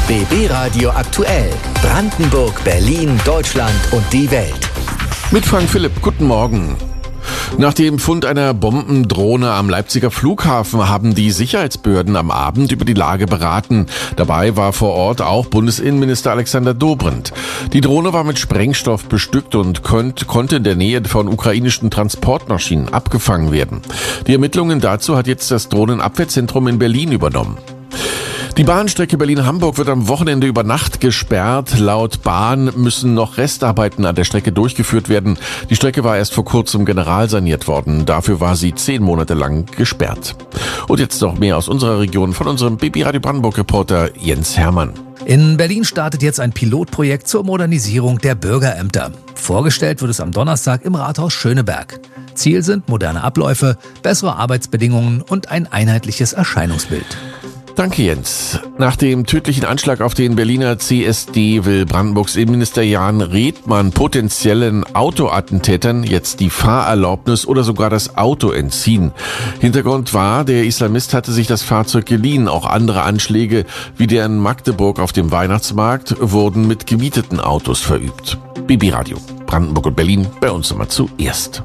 BB Radio aktuell. Brandenburg, Berlin, Deutschland und die Welt. Mit Frank Philipp, guten Morgen. Nach dem Fund einer Bombendrohne am Leipziger Flughafen haben die Sicherheitsbehörden am Abend über die Lage beraten. Dabei war vor Ort auch Bundesinnenminister Alexander Dobrindt. Die Drohne war mit Sprengstoff bestückt und konnte in der Nähe von ukrainischen Transportmaschinen abgefangen werden. Die Ermittlungen dazu hat jetzt das Drohnenabwehrzentrum in Berlin übernommen. Die Bahnstrecke Berlin-Hamburg wird am Wochenende über Nacht gesperrt. Laut Bahn müssen noch Restarbeiten an der Strecke durchgeführt werden. Die Strecke war erst vor kurzem generalsaniert worden. Dafür war sie 10 Monate lang gesperrt. Und jetzt noch mehr aus unserer Region von unserem BB Radio Brandenburg-Reporter Jens Hermann. In Berlin startet jetzt ein Pilotprojekt zur Modernisierung der Bürgerämter. Vorgestellt wird es am Donnerstag im Rathaus Schöneberg. Ziel sind moderne Abläufe, bessere Arbeitsbedingungen und ein einheitliches Erscheinungsbild. Danke, Jens. Nach dem tödlichen Anschlag auf den Berliner CSD will Brandenburgs Innenminister Jan Redmann potenziellen Autoattentätern jetzt die Fahrerlaubnis oder sogar das Auto entziehen. Hintergrund war, der Islamist hatte sich das Fahrzeug geliehen. Auch andere Anschläge, wie der in Magdeburg auf dem Weihnachtsmarkt, wurden mit gemieteten Autos verübt. BB Radio, Brandenburg und Berlin, bei uns immer zuerst.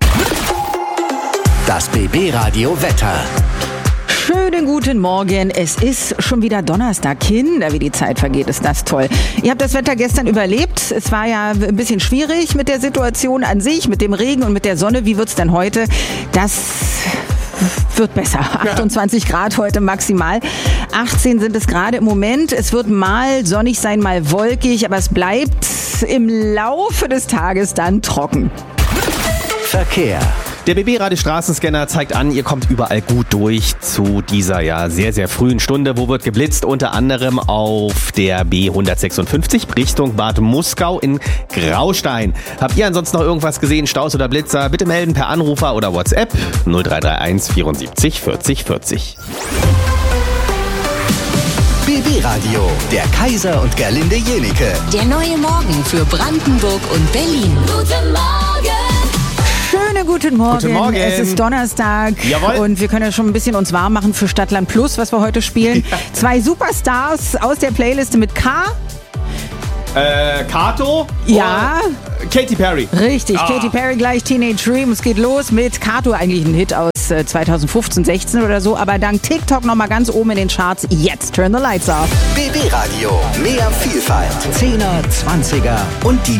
Das BB Radio Wetter. Schönen guten Morgen. Es ist schon wieder Donnerstag. Kinder, wie die Zeit vergeht, ist das toll. Ihr habt das Wetter gestern überlebt. Es war ja ein bisschen schwierig mit der Situation an sich, mit dem Regen und mit der Sonne. Wie wird's denn heute? Das wird besser. 28 Grad heute maximal. 18 sind es gerade im Moment. Es wird mal sonnig sein, mal wolkig, aber es bleibt im Laufe des Tages dann trocken. Verkehr. Der BB-Radio Straßenscanner zeigt an, ihr kommt überall gut durch zu dieser sehr, sehr frühen Stunde. Wo wird geblitzt? Unter anderem auf der B156 Richtung Bad Muskau in Graustein. Habt ihr ansonsten noch irgendwas gesehen? Staus oder Blitzer? Bitte melden per Anrufer oder WhatsApp 0331 74 40 40. BB Radio, der Kaiser und Gerlinde Jenike. Der neue Morgen für Brandenburg und Berlin. Guten Morgen! Schönen guten Morgen. Guten Morgen. Es ist Donnerstag. Jawohl. Und wir können ja schon ein bisschen uns warm machen für Stadtland Plus, was wir heute spielen. 2 Superstars aus der Playliste mit K. Kato? Ja. Katy Perry. Richtig, Katy Perry gleich Teenage Dream. Es geht los mit Kato, eigentlich ein Hit aus 2015, 16 oder so. Aber dank TikTok nochmal ganz oben in den Charts. Jetzt Turn the Lights Off. BB Radio, mehr Vielfalt. 10er, 20er und die